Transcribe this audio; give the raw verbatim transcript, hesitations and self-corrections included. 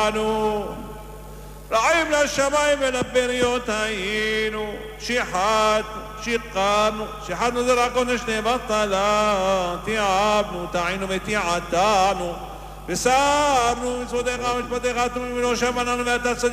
בנו. רעים לשמיים ולבריות היינו, שיחדנו, שיחרנו, שיחדנו זה רק עונש נבטלה, תיעבנו, טעינו ותיעתנו, וסרנו מצוותיך ומשפטיך, תומים ולא שמענו ואתה צדיק